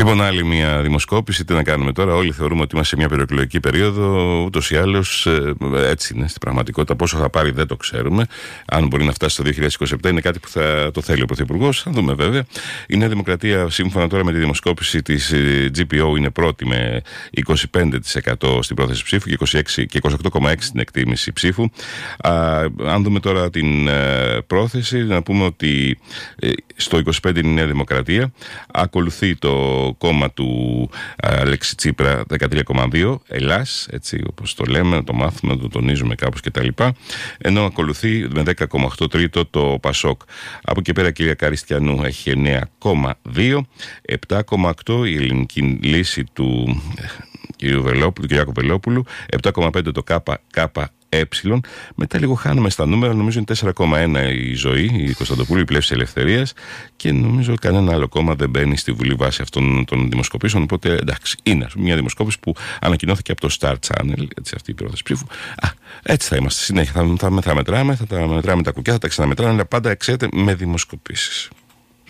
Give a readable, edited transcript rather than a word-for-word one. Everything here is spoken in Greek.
Λοιπόν, άλλη μια δημοσκόπηση. Τι να κάνουμε τώρα? Όλοι θεωρούμε ότι είμαστε σε μια προεκλογική περίοδο. Ούτως ή άλλως έτσι είναι στην πραγματικότητα. Πόσο θα πάρει δεν το ξέρουμε. Αν μπορεί να φτάσει το 2027 είναι κάτι που θα το θέλει ο Πρωθυπουργός. Θα δούμε βέβαια. Η Νέα Δημοκρατία, σύμφωνα τώρα με τη δημοσκόπηση της GPO, είναι πρώτη με 25% στην πρόθεση ψήφου και 28,6% στην εκτίμηση ψήφου. Αν δούμε τώρα την πρόθεση, να πούμε ότι στο 25% είναι η Νέα Δημοκρατία. Ακολουθεί το κόμμα του Αλέξη Τσίπρα 13,2%, Ελλάς, έτσι όπως το λέμε, το μάθουμε, το τονίζουμε κάπως κτλ. Ενώ ακολουθεί με 10,8% τρίτο το Πασόκ. Από εκεί πέρα η κυρία Καριστιανού έχει 9,2%, 7,8% η Ελληνική Λύση του Κυριάκου Βελόπουλου, 7,5% το ΚΚΕ. Μετά λίγο χάνουμε στα νούμερα, νομίζω είναι 4,1% η Ζωή, η Κωνσταντοπούλου, η Πλεύση Ελευθερίας, και νομίζω κανένα άλλο κόμμα δεν μπαίνει στη Βουλή βάσει αυτών των δημοσκοπήσεων. Οπότε εντάξει, είναι μια δημοσκόπηση που ανακοινώθηκε από το Star Channel, έτσι, αυτή η πρόθεση ψήφου. Έτσι θα είμαστε συνέχεια. Θα μετράμε τα κουκιά, θα τα ξαναμετράμε, αλλά πάντα ξέρετε με δημοσκοπήσεις.